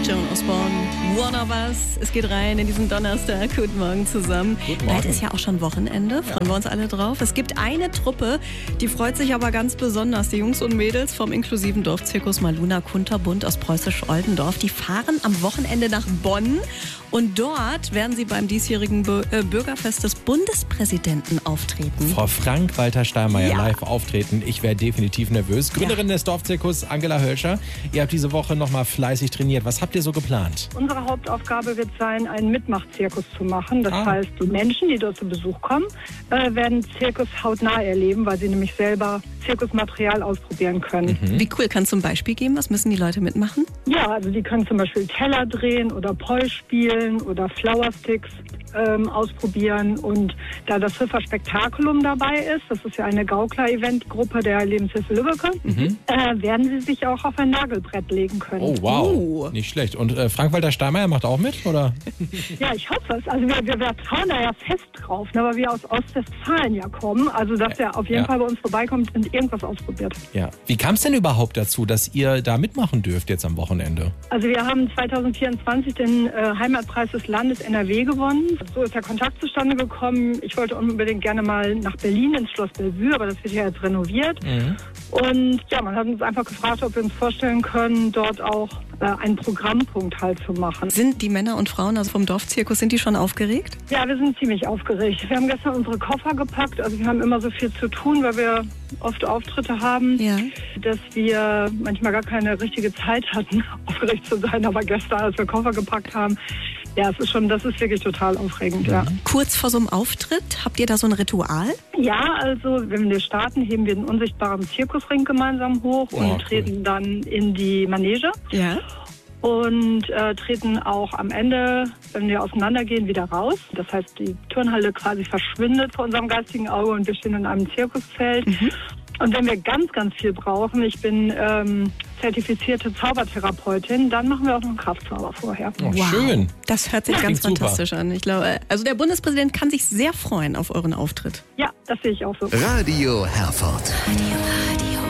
Joan Osborne, One of Us. Es geht rein in diesen Donnerstag. Guten Morgen zusammen. Guten Morgen. Bald ist ja auch schon Wochenende. Freuen wir uns alle drauf. Es gibt eine Truppe, die freut sich aber ganz besonders. Die Jungs und Mädels vom inklusiven Dorfzirkus Maluna Kunterbund aus Preußisch-Oldendorf. Die fahren am Wochenende nach Bonn. Und dort werden sie beim diesjährigen Bürgerfest des Bundespräsidenten auftreten. Frau Frank-Walter Steinmeier Ja. live auftreten. Ich wäre definitiv nervös. Gründerin des Dorfzirkus Angela Hölscher. Ihr habt diese Woche nochmal fleißig trainiert. Was habt ihr so geplant? Unsere Hauptaufgabe wird sein, einen Mitmachzirkus zu machen. Das heißt, die Menschen, die dort zu Besuch kommen, werden Zirkus hautnah erleben, weil sie nämlich selber Zirkusmaterial ausprobieren können. Wie cool, kannst du ein Beispiel geben? Was müssen die Leute mitmachen? Ja, also die können zum Beispiel Teller drehen oder Poi spielen oder Flowersticks ausprobieren. Und da das Hüffer Spektakulum dabei ist, das ist ja eine Gaukler-Eventgruppe der Lebenshilfe Lübbecke, werden sie sich auch auf ein Nagelbrett legen können. Oh, wow. Nicht schlecht. Und Frank-Walter Steinmeier macht auch mit, oder? Ja, ich hoffe es. Also wir trauen da ja fest drauf, ne, weil wir aus Ostwestfalen ja kommen. Also dass er auf jeden Fall bei uns vorbeikommt und irgendwas ausprobiert. Ja. Wie kam es denn überhaupt dazu, dass ihr da mitmachen dürft jetzt am Wochenende? Also wir haben 2024 den Heimatpreis des Landes NRW gewonnen. So ist der Kontakt zustande gekommen. Ich wollte unbedingt gerne mal nach Berlin ins Schloss Bellevue, aber das wird ja jetzt renoviert. Und ja, man hat uns einfach gefragt, ob wir uns vorstellen können, dort auch einen Programmpunkt halt zu machen. Sind die Männer und Frauen also vom Dorfzirkus, sind die schon aufgeregt? Ja, wir sind ziemlich aufgeregt. Wir haben gestern unsere Koffer gepackt. Also wir haben immer so viel zu tun, weil wir oft Auftritte haben, dass wir manchmal gar keine richtige Zeit hatten, aufgeregt zu sein. Aber gestern, als wir Koffer gepackt haben, ja, das ist wirklich total aufregend, ja. Kurz vor so einem Auftritt, habt ihr da so ein Ritual? Ja, also wenn wir starten, heben wir den unsichtbaren Zirkusring gemeinsam hoch und treten dann in die Manege. Ja. Und treten auch am Ende, wenn wir auseinandergehen, wieder raus. Das heißt, die Turnhalle quasi verschwindet vor unserem geistigen Auge und wir stehen in einem Zirkuszelt. Und wenn wir ganz, ganz viel brauchen, ich bin zertifizierte Zaubertherapeutin, dann machen wir auch noch einen Kraftzauber vorher. Oh, schön. Das hört sich ganz fantastisch an. Ich glaube, also der Bundespräsident kann sich sehr freuen auf euren Auftritt. Ja, das sehe ich auch so. Radio Herford. Radio.